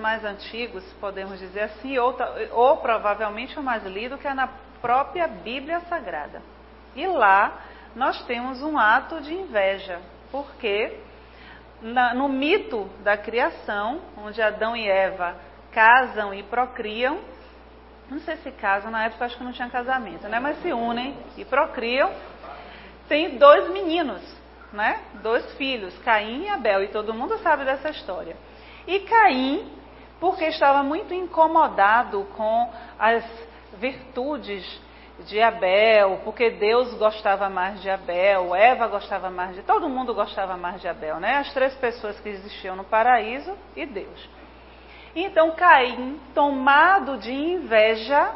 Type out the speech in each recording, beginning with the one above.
mais antigos, podemos dizer assim, ou provavelmente o mais lido, que é na própria Bíblia Sagrada. E lá nós temos um ato de inveja, porque no mito da criação, onde Adão e Eva casam e procriam, não sei se casam, na época acho que não tinha casamento, né? Mas se unem e procriam, tem 2 meninos, né? 2 filhos, Caim e Abel, e todo mundo sabe dessa história. E Caim, porque estava muito incomodado com as virtudes de Abel, porque Deus gostava mais de Abel, Eva gostava mais de... Todo mundo gostava mais de Abel, né? As 3 pessoas que existiam no paraíso e Deus. Então Caim, tomado de inveja,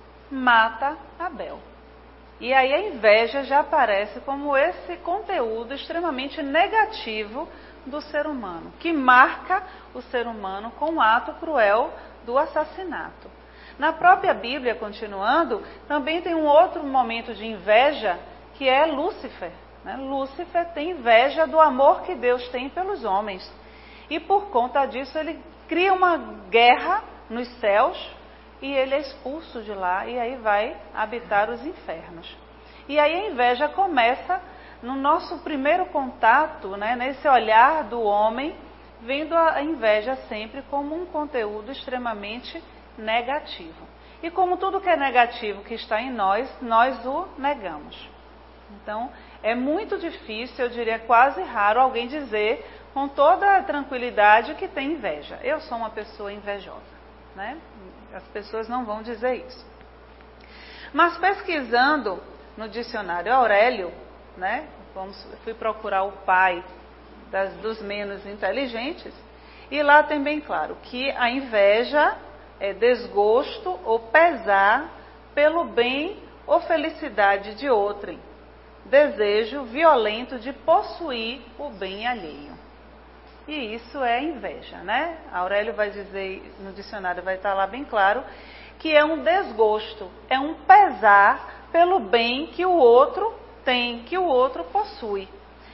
mata Abel. E aí a inveja já aparece como esse conteúdo extremamente negativo do ser humano, que marca o ser humano com o ato cruel do assassinato. Na própria Bíblia, continuando, também tem um outro momento de inveja, que é Lúcifer, né? Lúcifer tem inveja do amor que Deus tem pelos homens. E por conta disso ele cria uma guerra nos céus e ele é expulso de lá e aí vai habitar os infernos. E aí a inveja começa no nosso primeiro contato, né, nesse olhar do homem, vendo a inveja sempre como um conteúdo extremamente negativo. E como tudo que é negativo que está em nós, nós o negamos. Então, é muito difícil, eu diria quase raro, alguém dizer com toda a tranquilidade que tem inveja. Eu sou uma pessoa invejosa, né? As pessoas não vão dizer isso. Mas pesquisando no dicionário Aurélio, né? Fui procurar o pai dos menos inteligentes, e lá tem bem claro que a inveja é desgosto ou pesar pelo bem ou felicidade de outrem, desejo violento de possuir o bem alheio. E isso é inveja, né? Aurélio vai dizer, no dicionário vai estar lá bem claro, que é um desgosto, é um pesar pelo bem que o outro tem, que o outro possui.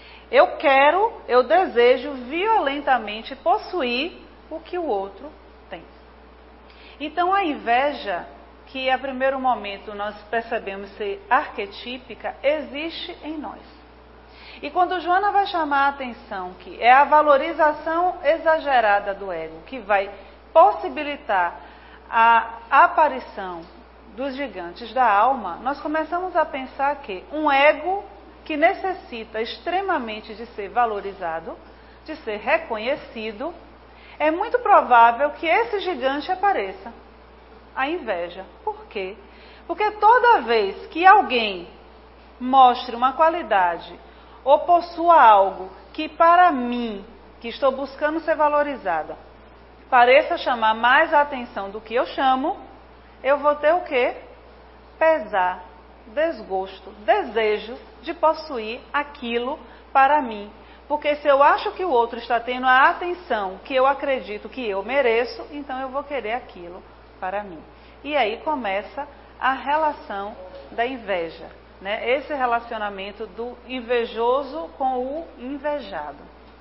Eu desejo violentamente possuir o que o outro tem. Então a inveja, que a primeiro momento nós percebemos ser arquetípica, existe em nós. E quando Joana vai chamar a atenção que é a valorização exagerada do ego, que vai possibilitar a aparição dos gigantes da alma, nós começamos a pensar que um ego que necessita extremamente de ser valorizado, de ser reconhecido, é muito provável que esse gigante apareça. A inveja. Por quê? Porque toda vez que alguém mostre uma qualidade ou possua algo que para mim, que estou buscando ser valorizada, pareça chamar mais a atenção do que eu chamo, eu vou ter o quê? Pesar, desgosto, desejo de possuir aquilo para mim. Porque se eu acho que o outro está tendo a atenção que eu acredito que eu mereço, então eu vou querer aquilo para mim. E aí começa a relação da inveja, né? Esse relacionamento do invejoso com o invejado.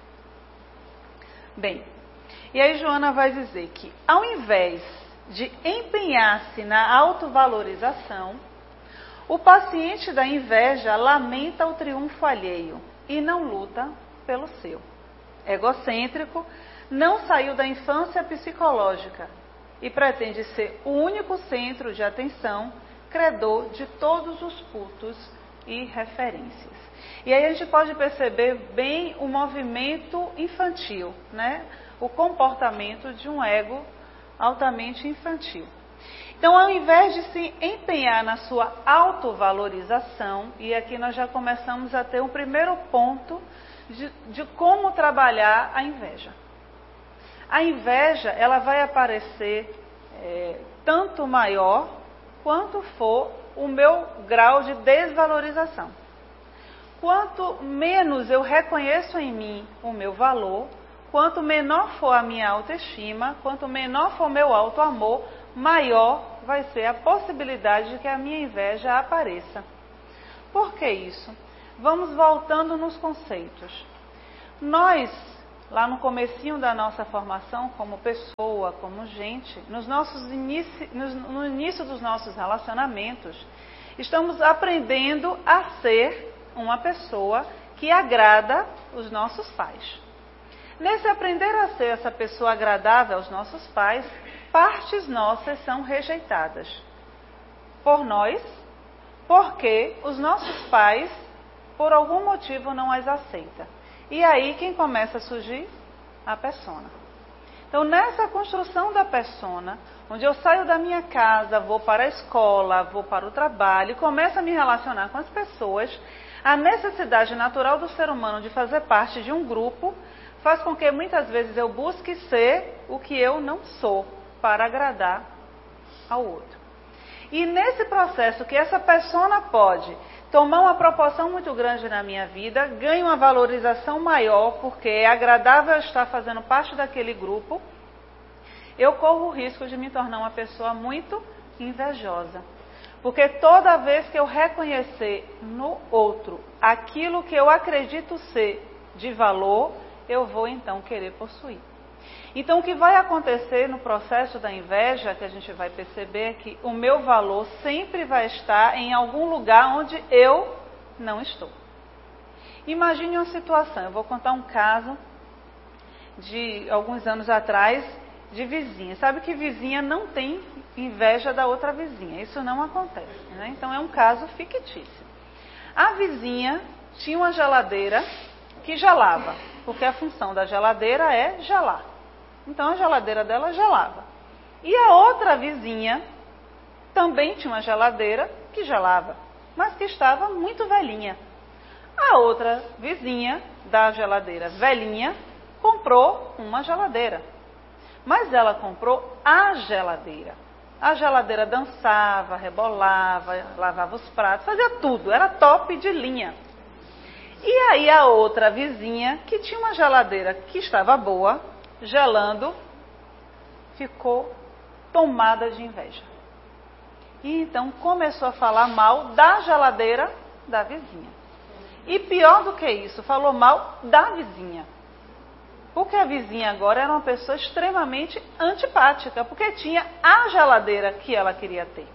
Bem, e aí Joana vai dizer que ao invés de empenhar-se na autovalorização, o paciente da inveja lamenta o triunfo alheio e não luta pelo seu. Egocêntrico, não saiu da infância psicológica e pretende ser o único centro de atenção, credor de todos os cultos e referências. E aí a gente pode perceber bem o movimento infantil, né? O comportamento de um ego altamente infantil. Então, ao invés de se empenhar na sua autovalorização, e aqui nós já começamos a ter um primeiro ponto de como trabalhar a inveja. A inveja, ela vai aparecer tanto maior quanto for o meu grau de desvalorização. Quanto menos eu reconheço em mim o meu valor, quanto menor for a minha autoestima, quanto menor for o meu autoamor, maior vai ser a possibilidade de que a minha inveja apareça. Por que isso? Vamos voltando nos conceitos. Nós lá no comecinho da nossa formação como pessoa, como gente, no início dos nossos relacionamentos, estamos aprendendo a ser uma pessoa que agrada os nossos pais. Nesse aprender a ser essa pessoa agradável aos nossos pais, partes nossas são rejeitadas por nós, porque os nossos pais, por algum motivo, não as aceitam. E aí quem começa a surgir? A persona. Então, nessa construção da persona, onde eu saio da minha casa, vou para a escola, vou para o trabalho, e começo a me relacionar com as pessoas, a necessidade natural do ser humano de fazer parte de um grupo faz com que muitas vezes eu busque ser o que eu não sou, para agradar ao outro. E nesse processo que essa persona pode tomar uma proporção muito grande na minha vida, ganha uma valorização maior, porque é agradável estar fazendo parte daquele grupo, eu corro o risco de me tornar uma pessoa muito invejosa. Porque toda vez que eu reconhecer no outro aquilo que eu acredito ser de valor, eu vou então querer possuir. Então o que vai acontecer no processo da inveja, que a gente vai perceber, é que o meu valor sempre vai estar em algum lugar onde eu não estou. Imagine uma situação, eu vou contar um caso de alguns anos atrás, de vizinha. Sabe que vizinha não tem inveja da outra vizinha, isso não acontece, né? Então é um caso fictício. A vizinha tinha uma geladeira que gelava, porque a função da geladeira é gelar. Então a geladeira dela gelava. E a outra vizinha também tinha uma geladeira que gelava, mas que estava muito velhinha. A outra vizinha da geladeira velhinha comprou uma geladeira. Mas ela comprou a geladeira. A geladeira dançava, rebolava, lavava os pratos, fazia tudo, era top de linha. E aí a outra vizinha, que tinha uma geladeira que estava boa, gelando, ficou tomada de inveja. E então começou a falar mal da geladeira da vizinha. E pior do que isso, falou mal da vizinha. Porque a vizinha agora era uma pessoa extremamente antipática, porque tinha a geladeira que ela queria ter.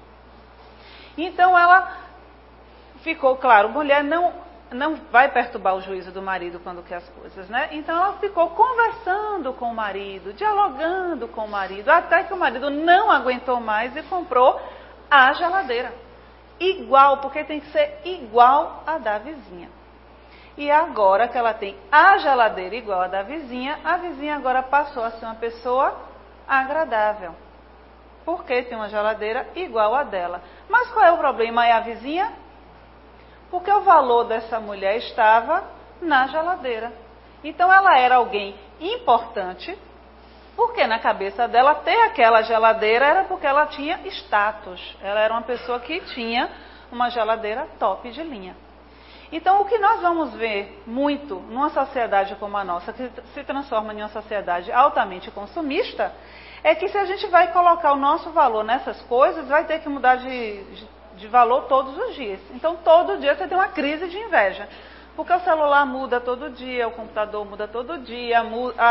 Então ela ficou, claro, mulher não vai perturbar o juízo do marido quando quer as coisas, né? Então ela ficou conversando com o marido, dialogando com o marido, até que o marido não aguentou mais e comprou a geladeira. Igual, porque tem que ser igual a da vizinha. E agora que ela tem a geladeira igual a da vizinha, a vizinha agora passou a ser uma pessoa agradável. Porque tem uma geladeira igual a dela. Mas qual é o problema? É a vizinha? Porque o valor dessa mulher estava na geladeira. Então ela era alguém importante, porque na cabeça dela ter aquela geladeira era porque ela tinha status. Ela era uma pessoa que tinha uma geladeira top de linha. Então o que nós vamos ver muito numa sociedade como a nossa, que se transforma em uma sociedade altamente consumista, é que se a gente vai colocar o nosso valor nessas coisas, vai ter que mudar de valor todos os dias. Então, todo dia você tem uma crise de inveja. Porque o celular muda todo dia, o computador muda todo dia,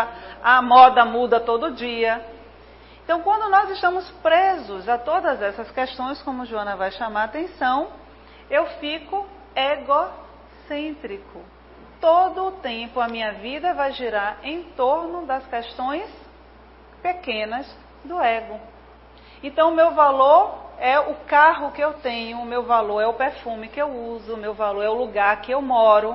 a moda muda todo dia. Então, quando nós estamos presos a todas essas questões, como Joana vai chamar a atenção, eu fico egocêntrico. Todo o tempo a minha vida vai girar em torno das questões pequenas do ego. Então, o meu valor é o carro que eu tenho, o meu valor é o perfume que eu uso, o meu valor é o lugar que eu moro.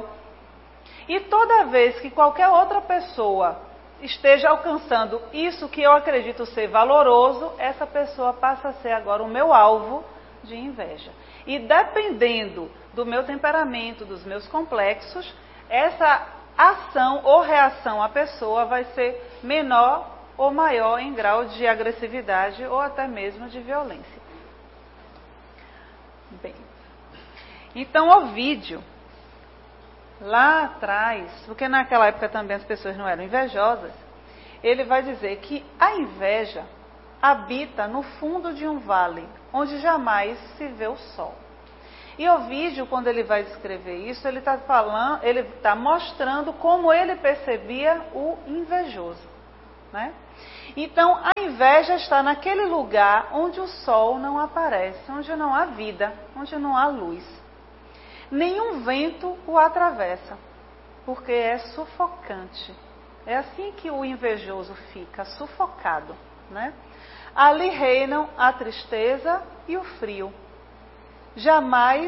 E toda vez que qualquer outra pessoa esteja alcançando isso que eu acredito ser valoroso, essa pessoa passa a ser agora o meu alvo de inveja. E dependendo do meu temperamento, dos meus complexos, essa ação ou reação à pessoa vai ser menor ou maior em grau de agressividade ou até mesmo de violência. Bem, então Ovídio, lá atrás, porque naquela época também as pessoas não eram invejosas, ele vai dizer que a inveja habita no fundo de um vale, onde jamais se vê o sol. E Ovídio, quando ele vai descrever isso, ele está mostrando como ele percebia o invejoso, né? Então, a inveja está naquele lugar onde o sol não aparece, onde não há vida, onde não há luz. Nenhum vento o atravessa, porque é sufocante. É assim que o invejoso fica, sufocado, né? Ali reinam a tristeza e o frio. Jamais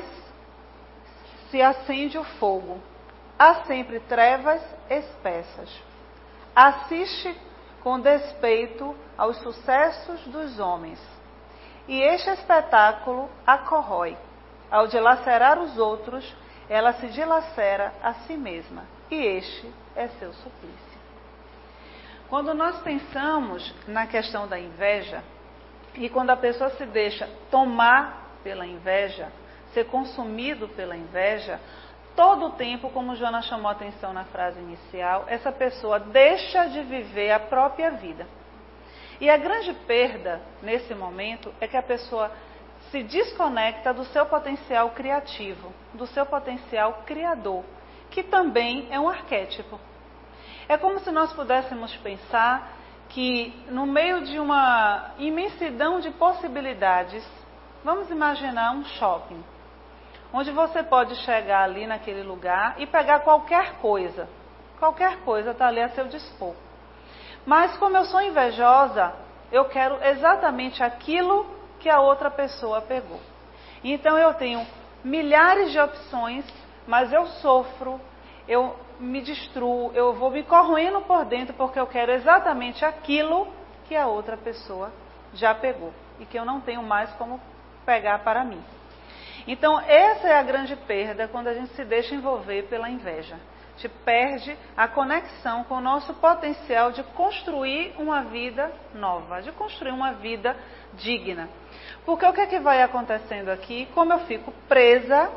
se acende o fogo. Há sempre trevas espessas. Assiste com despeito aos sucessos dos homens. E este espetáculo a corrói. Ao dilacerar os outros, ela se dilacera a si mesma. E este é seu suplício. Quando nós pensamos na questão da inveja, e quando a pessoa se deixa tomar pela inveja, ser consumido pela inveja, todo o tempo, como Joana chamou a atenção na frase inicial, essa pessoa deixa de viver a própria vida. E a grande perda nesse momento é que a pessoa se desconecta do seu potencial criativo, do seu potencial criador, que também é um arquétipo. É como se nós pudéssemos pensar que no meio de uma imensidão de possibilidades, vamos imaginar um shopping, onde você pode chegar ali naquele lugar e pegar qualquer coisa está ali a seu dispor. Mas como eu sou invejosa, eu quero exatamente aquilo que a outra pessoa pegou. Então eu tenho milhares de opções, mas eu sofro, eu me destruo, eu vou me corroendo por dentro porque eu quero exatamente aquilo que a outra pessoa já pegou e que eu não tenho mais como pegar para mim. Então, essa é a grande perda quando a gente se deixa envolver pela inveja. A gente perde a conexão com o nosso potencial de construir uma vida nova, de construir uma vida digna. Porque o que é que vai acontecendo aqui? Como eu fico presa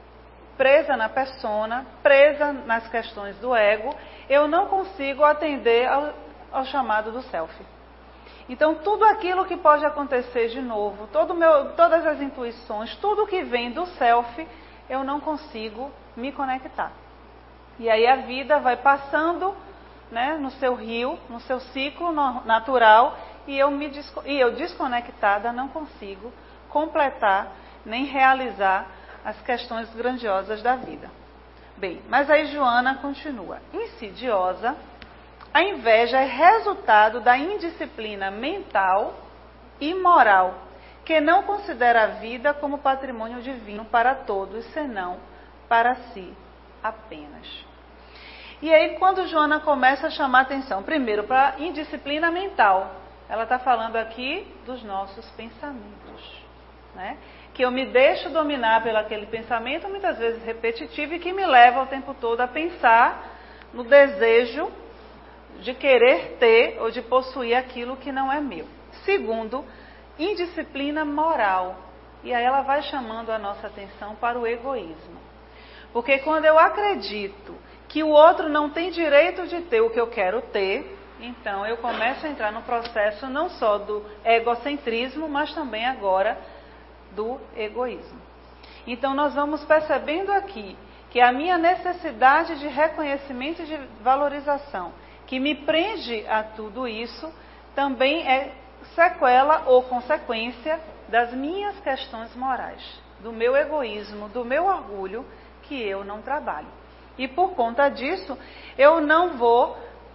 na persona, presa nas questões do ego, eu não consigo atender ao chamado do self. Então, tudo aquilo que pode acontecer de novo, todas as intuições, tudo que vem do self, eu não consigo me conectar. E aí a vida vai passando, né, no seu rio, no seu ciclo natural, e eu desconectada não consigo completar nem realizar as questões grandiosas da vida. Bem, mas aí Joana continua. Insidiosa, a inveja é resultado da indisciplina mental e moral, que não considera a vida como patrimônio divino para todos, senão para si apenas. E aí, quando Joana começa a chamar atenção, primeiro para a indisciplina mental, ela está falando aqui dos nossos pensamentos, né? Que eu me deixo dominar pelo aquele pensamento, muitas vezes repetitivo, e que me leva o tempo todo a pensar no desejo de querer ter ou de possuir aquilo que não é meu. Segundo, indisciplina moral. E aí ela vai chamando a nossa atenção para o egoísmo. Porque quando eu acredito que o outro não tem direito de ter o que eu quero ter, então eu começo a entrar no processo não só do egocentrismo, mas também agora do egoísmo. Então nós vamos percebendo aqui que a minha necessidade de reconhecimento e de valorização, que me prende a tudo isso, também é sequela ou consequência das minhas questões morais, do meu egoísmo, do meu orgulho, que eu não trabalho. E por conta disso, eu não vou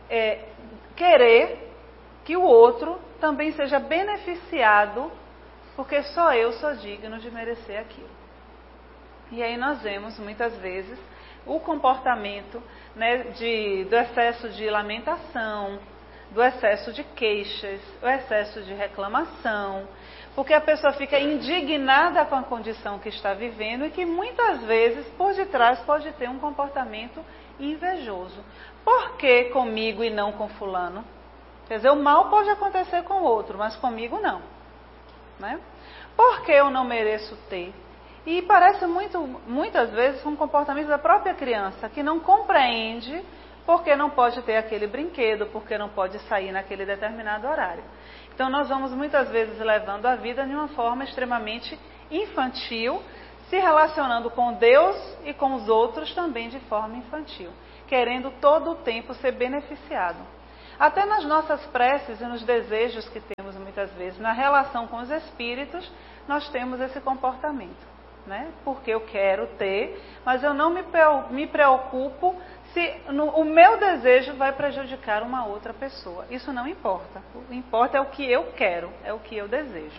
querer que o outro também seja beneficiado, porque só eu sou digno de merecer aquilo. E aí nós vemos muitas vezes o comportamento, né, do excesso de lamentação, do excesso de queixas, o excesso de reclamação, porque a pessoa fica indignada com a condição que está vivendo e que muitas vezes por detrás pode ter um comportamento invejoso. Por que comigo e não com fulano? Quer dizer, o mal pode acontecer com o outro, mas comigo não, né? Por que eu não mereço ter? E parece muitas vezes um comportamento da própria criança, que não compreende porque não pode ter aquele brinquedo, porque não pode sair naquele determinado horário. Então nós vamos muitas vezes levando a vida de uma forma extremamente infantil, se relacionando com Deus e com os outros também de forma infantil, querendo todo o tempo ser beneficiado. Até nas nossas preces e nos desejos que temos muitas vezes, na relação com os espíritos, nós temos esse comportamento, né? Porque eu quero ter, mas eu não me preocupo se o meu desejo vai prejudicar uma outra pessoa. Isso não importa. O que importa é o que eu quero, é o que eu desejo.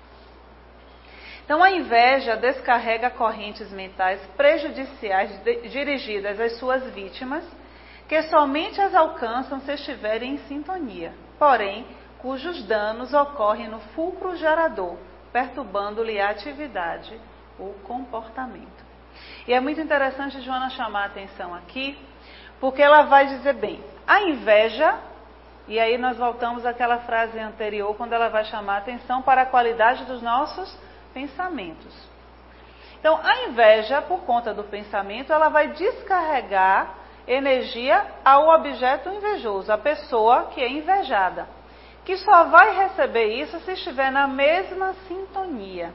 Então, a inveja descarrega correntes mentais prejudiciais dirigidas às suas vítimas, que somente as alcançam se estiverem em sintonia, porém, cujos danos ocorrem no fulcro gerador, perturbando-lhe a atividade, o comportamento. E é muito interessante Joana chamar a atenção aqui, porque ela vai dizer bem, a inveja, e aí nós voltamos àquela frase anterior, quando ela vai chamar a atenção para a qualidade dos nossos pensamentos. Então, a inveja, por conta do pensamento, ela vai descarregar energia ao objeto invejoso, a pessoa que é invejada, que só vai receber isso se estiver na mesma sintonia.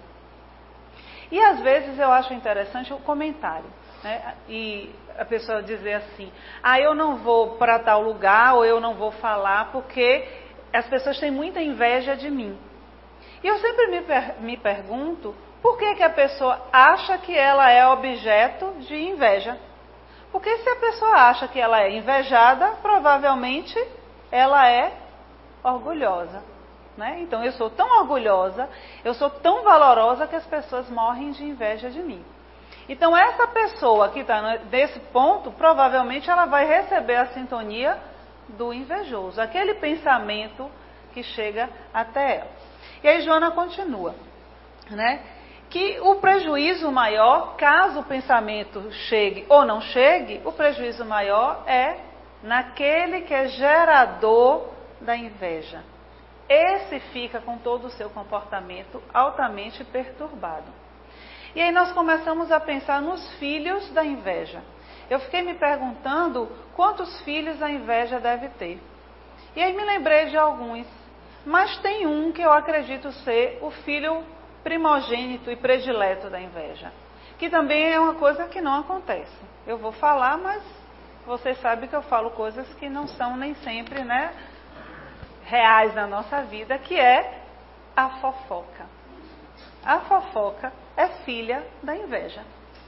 E às vezes eu acho interessante o comentário, né? E a pessoa dizer assim, eu não vou para tal lugar, ou eu não vou falar porque as pessoas têm muita inveja de mim. E eu sempre me pergunto, por que a pessoa acha que ela é objeto de inveja? Porque se a pessoa acha que ela é invejada, provavelmente ela é orgulhosa, né? Então eu sou tão orgulhosa, eu sou tão valorosa que as pessoas morrem de inveja de mim. Então essa pessoa que está nesse ponto, provavelmente ela vai receber a sintonia do invejoso, aquele pensamento que chega até ela. E aí Joana continua, né? Que o prejuízo maior, caso o pensamento chegue ou não chegue, o prejuízo maior é naquele que é gerador da inveja. Esse fica com todo o seu comportamento altamente perturbado. E aí nós começamos a pensar nos filhos da inveja. Eu fiquei me perguntando quantos filhos a inveja deve ter. E aí me lembrei de alguns, mas tem um que eu acredito ser o filho primogênito e predileto da inveja, que também é uma coisa que não acontece. Eu vou falar, mas vocês sabem que eu falo coisas que não são nem sempre, né, reais na nossa vida, que é a fofoca. A fofoca é filha da inveja.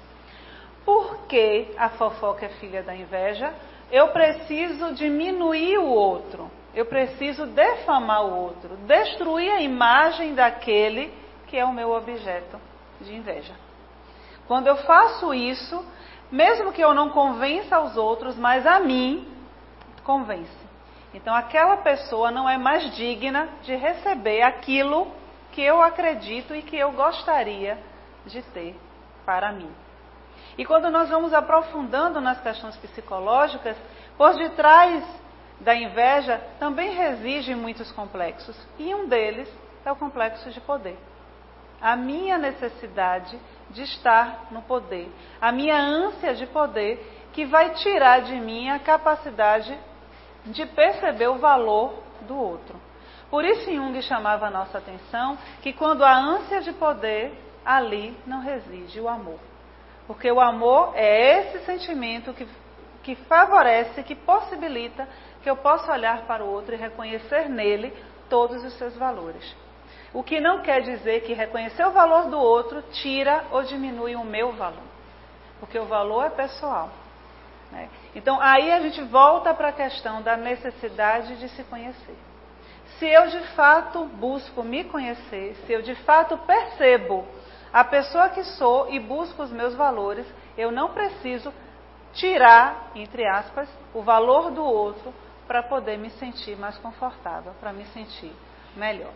Por que a fofoca é filha da inveja? Eu preciso diminuir o outro, eu preciso defamar o outro, destruir a imagem daquele que é o meu objeto de inveja. Quando eu faço isso, mesmo que eu não convença aos outros, mas a mim, convence. Então aquela pessoa não é mais digna de receber aquilo que eu acredito e que eu gostaria de ter para mim. E quando nós vamos aprofundando nas questões psicológicas, por detrás da inveja também reside muitos complexos. E um deles é o complexo de poder. A minha necessidade de estar no poder, a minha ânsia de poder, que vai tirar de mim a capacidade de perceber o valor do outro. Por isso Jung chamava a nossa atenção que quando há ânsia de poder, ali não reside o amor. Porque o amor é esse sentimento que favorece, que possibilita que eu possa olhar para o outro e reconhecer nele todos os seus valores. O que não quer dizer que reconhecer o valor do outro tira ou diminui o meu valor. Porque o valor é pessoal, né? Então aí a gente volta para a questão da necessidade de se conhecer. Se eu de fato busco me conhecer, se eu de fato percebo a pessoa que sou e busco os meus valores, eu não preciso tirar, entre aspas, o valor do outro para poder me sentir mais confortável, para me sentir melhor.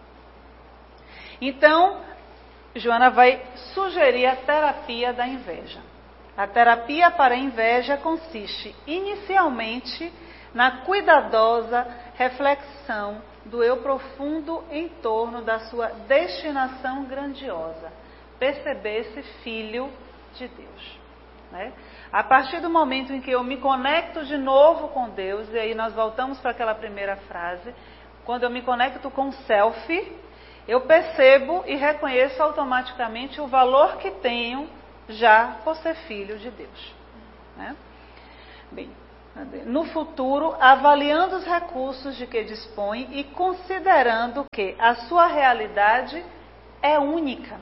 Então, Joana vai sugerir a terapia da inveja. A terapia para a inveja consiste, inicialmente, na cuidadosa reflexão do eu profundo em torno da sua destinação grandiosa. Perceber-se filho de Deus, né? A partir do momento em que eu me conecto de novo com Deus, e aí nós voltamos para aquela primeira frase, quando eu me conecto com o self, eu percebo e reconheço automaticamente o valor que tenho já por ser filho de Deus. Né? Bem, no futuro, avaliando os recursos de que dispõe e considerando que a sua realidade é única,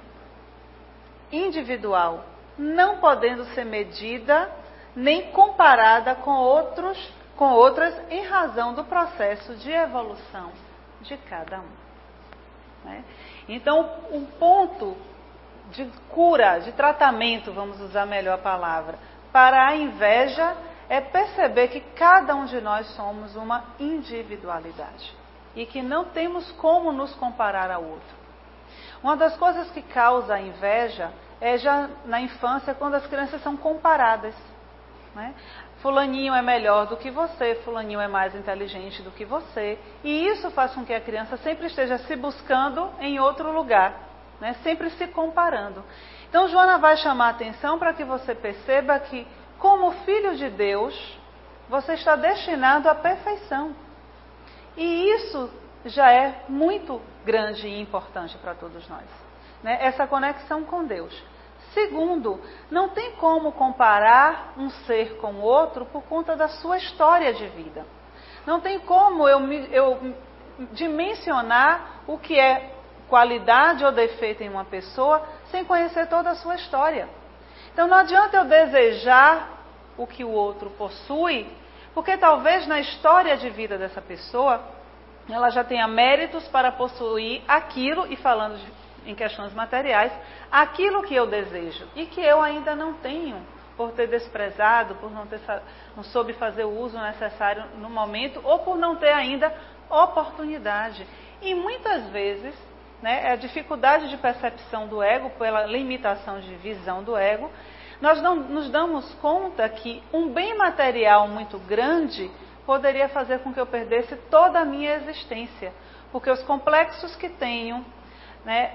individual, não podendo ser medida nem comparada com outras em razão do processo de evolução de cada um. Né? Então, um ponto de cura, de tratamento, vamos usar melhor a palavra, para a inveja é perceber que cada um de nós somos uma individualidade e que não temos como nos comparar ao outro. Uma das coisas que causa a inveja é já na infância, quando as crianças são comparadas. Né? Fulaninho é melhor do que você, fulaninho é mais inteligente do que você. E isso faz com que a criança sempre esteja se buscando em outro lugar, né? Sempre se comparando. Então, Joana vai chamar a atenção para que você perceba que, como filho de Deus, você está destinado à perfeição. E isso já é muito grande e importante para todos nós, né? Essa conexão com Deus. Segundo, não tem como comparar um ser com o outro por conta da sua história de vida. Não tem como eu dimensionar o que é qualidade ou defeito em uma pessoa sem conhecer toda a sua história. Então não adianta eu desejar o que o outro possui, porque talvez na história de vida dessa pessoa, ela já tenha méritos para possuir aquilo, e falando em questões materiais, aquilo que eu desejo e que eu ainda não tenho, por ter desprezado, por não soube fazer o uso necessário no momento, ou por não ter ainda oportunidade. E muitas vezes, né, a dificuldade de percepção do ego, pela limitação de visão do ego, nós não nos damos conta que um bem material muito grande poderia fazer com que eu perdesse toda a minha existência, porque os complexos que tenho, né,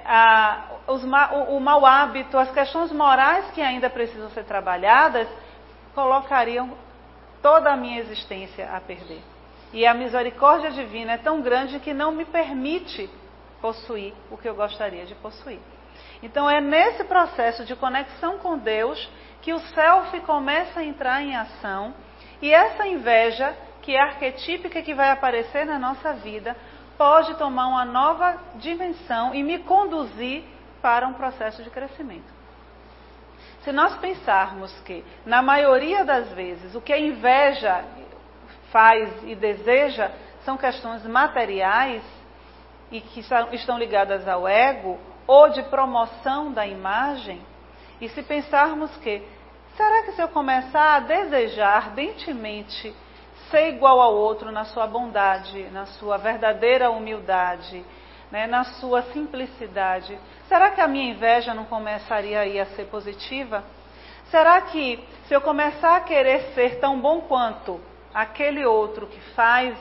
o mau hábito, as questões morais que ainda precisam ser trabalhadas, colocariam toda a minha existência a perder. E a misericórdia divina é tão grande que não me permite possuir o que eu gostaria de possuir. Então é nesse processo de conexão com Deus que o self começa a entrar em ação, e essa inveja, que é arquetípica, que vai aparecer na nossa vida, pode tomar uma nova dimensão e me conduzir para um processo de crescimento. Se nós pensarmos que, na maioria das vezes, o que a inveja faz e deseja são questões materiais e que estão ligadas ao ego ou de promoção da imagem, e se pensarmos que, será que se eu começar a desejar ardentemente ser igual ao outro na sua bondade, na sua verdadeira humildade, né, na sua simplicidade, será que a minha inveja não começaria aí a ser positiva? Será que se eu começar a querer ser tão bom quanto aquele outro que faz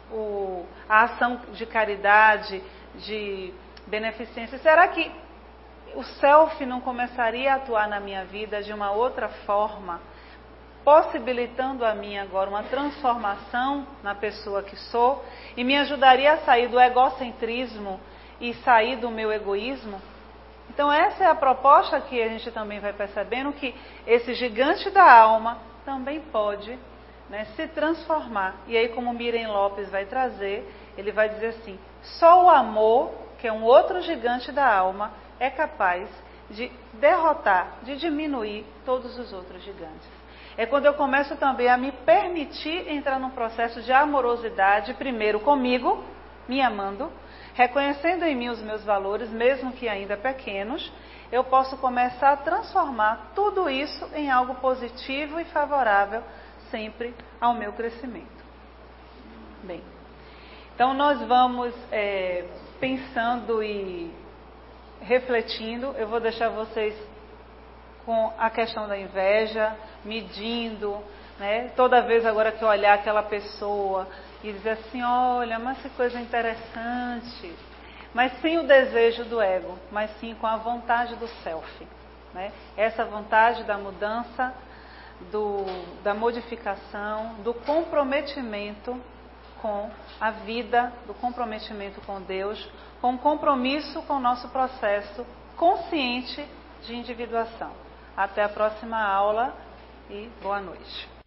a ação de caridade, de beneficência, será que o self não começaria a atuar na minha vida de uma outra forma, possibilitando a mim agora uma transformação na pessoa que sou, e me ajudaria a sair do egocentrismo e sair do meu egoísmo? Então essa é a proposta que a gente também vai percebendo, que esse gigante da alma também pode, né, se transformar. E aí, como Miriam Lopes vai trazer, ele vai dizer assim: só o amor, que é um outro gigante da alma, é capaz de derrotar, de diminuir todos os outros gigantes. É quando eu começo também a me permitir entrar num processo de amorosidade, primeiro comigo, me amando, reconhecendo em mim os meus valores, mesmo que ainda pequenos, eu posso começar a transformar tudo isso em algo positivo e favorável, sempre ao meu crescimento. Bem, então nós vamos pensando e refletindo. Eu vou deixar vocês com a questão da inveja, medindo, né? Toda vez agora que eu olhar aquela pessoa e dizer assim: olha, mas que coisa interessante, mas sem o desejo do ego, mas sim com a vontade do self, né? Essa vontade da mudança, da modificação, do comprometimento com a vida, do comprometimento com Deus, com compromisso com o nosso processo consciente de individuação. Até a próxima aula e boa noite.